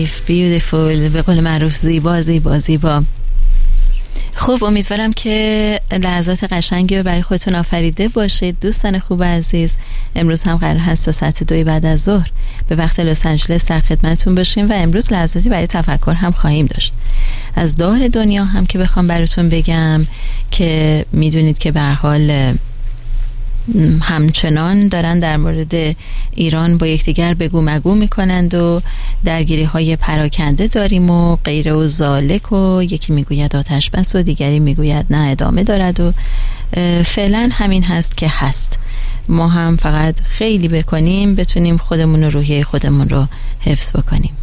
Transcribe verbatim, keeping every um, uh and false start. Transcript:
بیوتیفول، به قول معروف زیبا زیبا زیبا. خب امیدوارم که لحظات قشنگی رو برای خودتون آفریده باشید دوستان خوب عزیز. امروز هم قرار هست تا ساعت دوی بعد از ظهر به وقت لس آنجلس در خدمتتون باشیم و امروز لحظاتی برای تفکر هم خواهیم داشت. از دور دنیا هم که بخوام براتون بگم که میدونید که به هر حال همچنان دارن در مورد ایران با یکدیگر بگو مگو میکنند و درگیری های پراکنده داریم و غیره و ذالک و یکی میگوید آتش بس و دیگری میگوید نه ادامه دارد و فعلا همین هست که هست. ما هم فقط خیلی بکنیم بتونیم خودمون و روحیه خودمون رو حفظ بکنیم.